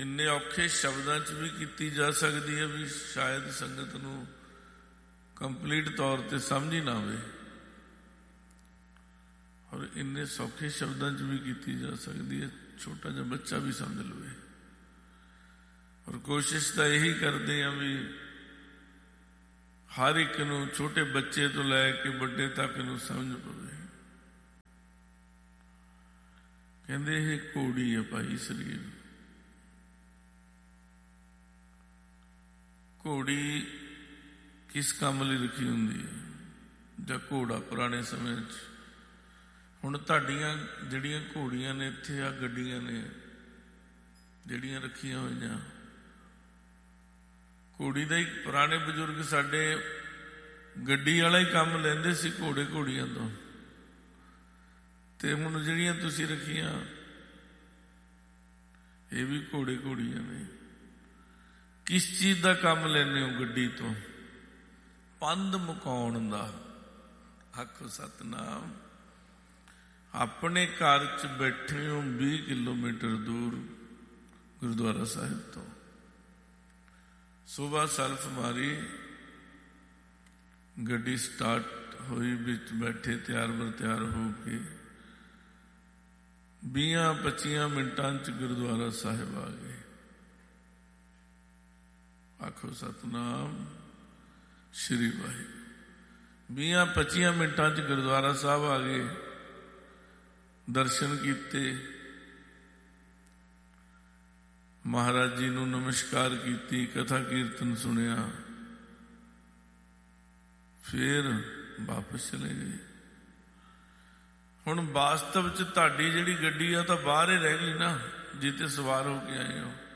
ਇੰਨੇ ਔਖੇ ਸ਼ਬਦਾਂ 'ਚ ਵੀ ਕੀਤੀ ਜਾ ਸਕਦੀ ਹੈ ਵੀ ਸ਼ਾਇਦ ਸੰਗਤ ਨੂੰ ਕੰਪਲੀਟ ਤੌਰ 'ਤੇ ਸਮਝ ਹੀ ਨਾ ਆਵੇ, ਔਰ ਇੰਨੇ ਸੌਖੇ ਸ਼ਬਦਾਂ 'ਚ ਵੀ ਕੀਤੀ ਜਾ ਸਕਦੀ ਹੈ, ਛੋਟਾ ਜਿਹਾ ਬੱਚਾ ਵੀ ਸਮਝ ਲਵੇ। ਔਰ ਕੋਸ਼ਿਸ਼ ਤਾਂ ਇਹੀ ਕਰਦੇ ਹਾਂ ਵੀ ਹਰ ਇੱਕ ਨੂੰ, ਛੋਟੇ ਬੱਚੇ ਤੋਂ ਲੈ ਕੇ ਵੱਡੇ ਤੱਕ ਨੂੰ ਸਮਝ ਪਵੇ। ਕਹਿੰਦੇ ਇਹ ਘੋੜੀ ਹੈ ਭਾਈ ਸਰੀਰ। ਘੋੜੀ ਕਿਸ ਕੰਮ ਲਈ ਰੱਖੀ ਹੁੰਦੀ ਹੈ, ਜਾਂ ਘੋੜਾ ਪੁਰਾਣੇ ਸਮੇਂ 'ਚ। ਹੁਣ ਤੁਹਾਡੀਆਂ ਜਿਹੜੀਆਂ ਘੋੜੀਆਂ ਨੇ ਇੱਥੇ, ਆ ਗੱਡੀਆਂ ਨੇ ਜਿਹੜੀਆਂ ਰੱਖੀਆਂ ਹੋਈਆਂ, ਘੋੜੀ ਦਾ ਹੀ ਪੁਰਾਣੇ ਬਜ਼ੁਰਗ ਸਾਡੇ ਗੱਡੀ ਵਾਲਾ ਹੀ ਕੰਮ ਲੈਂਦੇ ਸੀ ਘੋੜੇ ਘੋੜੀਆਂ ਤੋਂ। ਤੇ ਹੁਣ ਜਿਹੜੀਆਂ ਤੁਸੀਂ ਰੱਖੀਆਂ ਇਹ ਵੀ ਘੋੜੇ ਘੋੜੀਆਂ ਨੇ। ਕਿਸ ਚੀਜ਼ ਦਾ ਕੰਮ ਲੈਂਦੇ ਹੋ ਗੱਡੀ ਤੋਂ? ਪੰਧ ਮੁਕਾਉਣ ਦਾ। ਆਖੋ ਸਤਨਾਮ। ਆਪਣੇ ਘਰ 'ਚ ਬੈਠੇ ਹੋ 20 ਕਿਲੋਮੀਟਰ ਦੂਰ ਗੁਰਦੁਆਰਾ ਸਾਹਿਬ ਤੋਂ, ਸੁਬਾਹ ਸੈਲਫ ਮਾਰੀ, ਗੱਡੀ ਸਟਾਰਟ ਹੋਈ, ਵਿੱਚ ਬੈਠੇ ਤਿਆਰ ਬਰ ਤਿਆਰ ਹੋ ਕੇ 20-25 ਮਿੰਟਾਂ 'ਚ ਗੁਰਦੁਆਰਾ ਸਾਹਿਬ ਆ ਗਏ। ਆਖੋ ਸਤਨਾਮ ਸ਼੍ਰੀ ਵਾਹਿਗੁਰੂ। 20-25 ਮਿੰਟਾਂ 'ਚ ਗੁਰਦੁਆਰਾ ਸਾਹਿਬ ਆ ਗਏ, ਦਰਸ਼ਨ ਕੀਤੇ, ਮਹਾਰਾਜ ਜੀ ਨੂੰ ਨਮਸਕਾਰ ਕੀਤੀ, ਕਥਾ ਕੀਰਤਨ ਸੁਣਿਆ, ਫਿਰ ਵਾਪਸ ਚਲੇ ਗਏ। ਹੁਣ ਵਾਸਤਵ 'ਚ ਤੁਹਾਡੀ ਜਿਹੜੀ ਗੱਡੀ ਆ ਤਾਂ ਬਾਹਰ ਹੀ ਰਹਿ ਗਈ ਨਾ, ਜਿੱਤੇ ਸਵਾਰ ਹੋ ਕੇ ਆਏ ਹੋ।